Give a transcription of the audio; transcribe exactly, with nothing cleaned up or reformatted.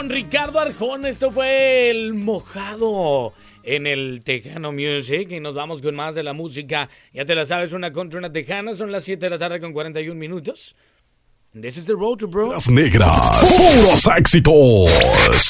Ricardo Arjona, esto fue El Mojado en el Tejano Music y nos vamos con más de la música. Ya te la sabes, una contra una tejana, son las siete de la tarde con cuarenta y un minutos. This is the road to bro. Las negras, puros éxitos.